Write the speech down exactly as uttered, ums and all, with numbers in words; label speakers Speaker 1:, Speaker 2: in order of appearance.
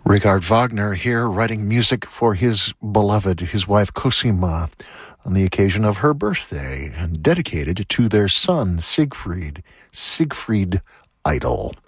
Speaker 1: Richard Wagner here, writing music for his beloved, his wife Cosima, on the occasion of her birthday, and dedicated to their son, Siegfried, Siegfried Idle.